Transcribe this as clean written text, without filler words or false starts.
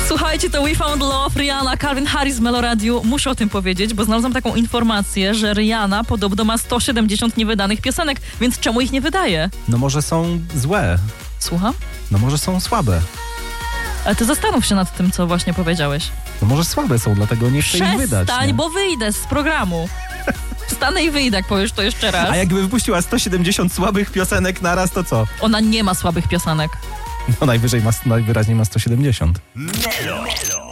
Słuchajcie, to We Found Love, Rihanna, Calvin Harris w Meloradiu. Muszę o tym powiedzieć, bo znalazłam taką informację, że Rihanna podobno ma 170 niewydanych piosenek, więc czemu ich nie wydaje? No może są złe. Słucham? No może są słabe. Ale ty zastanów się nad tym, co właśnie powiedziałeś. No może słabe są, dlatego nie chcę ich wydać. Przestań, bo wyjdę z programu. Wstanę i wyjdę, jak powiesz to jeszcze raz. A jakby wypuściła 170 słabych piosenek naraz, to co? Ona nie ma słabych piosenek. No najwyraźniej ma 170.